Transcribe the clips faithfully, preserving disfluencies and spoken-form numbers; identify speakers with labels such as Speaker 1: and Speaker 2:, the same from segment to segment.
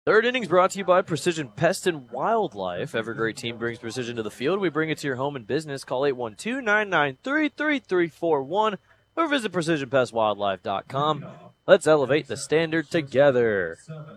Speaker 1: Third innings brought to you by Precision Pest and Wildlife. Every great team brings precision to the field. We bring it to your home and business. Call eight one two, nine nine three, three three four one or visit precision pest wildlife dot com. Let's elevate the standard together.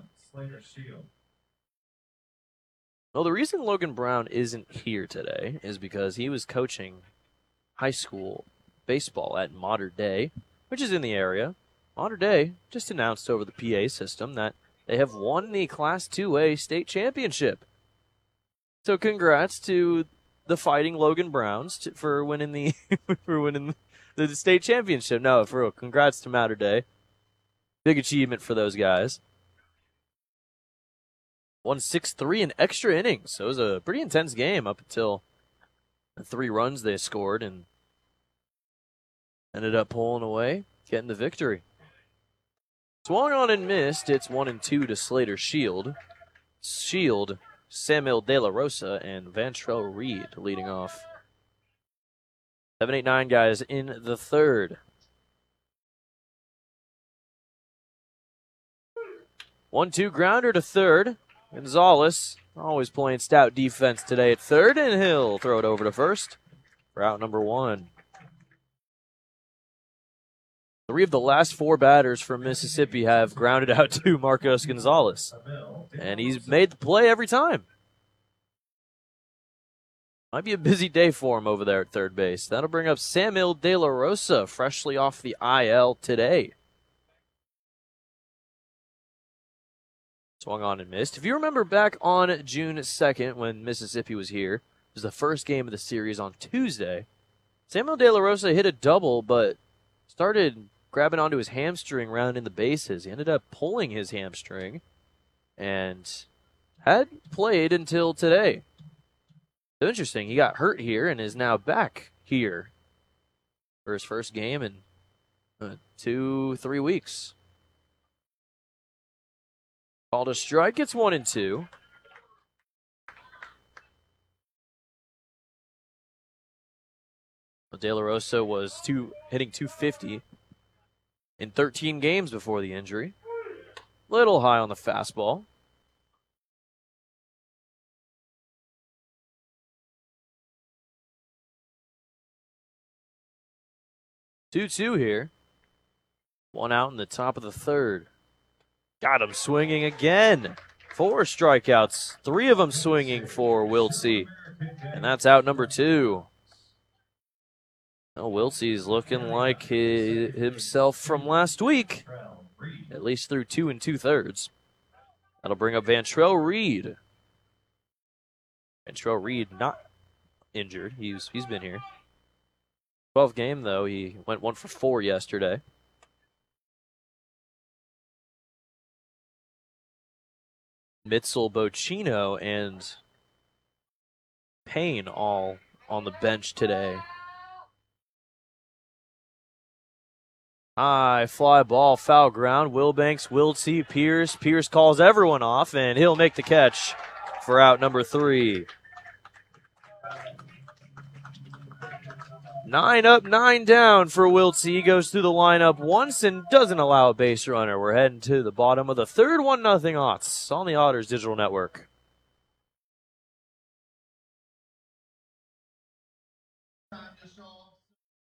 Speaker 1: Well, the reason Logan Brown isn't here today is because he was coaching high school baseball at Mater Dei, which is in the area. Mater Dei just announced over the P A system that they have won the Class two A state championship. So congrats to the Fighting Logan Browns to, for winning the for winning the state championship. No, for real, congrats to Mater Dei. Big achievement for those guys. Won six three in extra innings. So it was a pretty intense game up until the three runs they scored and ended up pulling away, getting the victory. Swung on and missed. It's one and two to Slater Shield. Shield, Samuel De La Rosa, and Vantrell Reed leading off. Seven, eight, nine guys in the third. One, two grounder to third. Gonzalez always playing stout defense today at third, and he'll throw it over to first for out number one. Three of the last four batters from Mississippi have grounded out to Marcos Gonzalez, and he's made the play every time. Might be a busy day for him over there at third base. That'll bring up Samuel De La Rosa, freshly off the I L today. Swung on and missed. If you remember back on June second when Mississippi was here, it was the first game of the series on Tuesday. Samuel De La Rosa hit a double, but started grabbing onto his hamstring rounding the bases. He ended up pulling his hamstring and had played until today. So interesting. He got hurt here and is now back here for his first game in uh, two, three weeks. Called a strike. It's one and two. De La Rosa was two, hitting two fifty in thirteen games before the injury. Little high on the fastball. two two here. One out in the top of the third. Got him swinging again. Four strikeouts. Three of them swinging for Wiltsey. And that's out number two. Well, Wiltsey's looking like he, himself from last week, at least through two and two-thirds. That'll bring up Vantrell Reed. Vantrell Reed not injured. He's He's been here. twelfth game, though. He went one for four yesterday. Mitzel, Bocino, and Payne all on the bench today. High fly ball, foul ground. Wilbanks, Wiltsey, Pierce. Pierce calls everyone off, and he'll make the catch for out number three. Nine up, nine down for Wiltsey. He goes through the lineup once and doesn't allow a base runner. We're heading to the bottom of the third, one nothing Otts on the Otters Digital Network.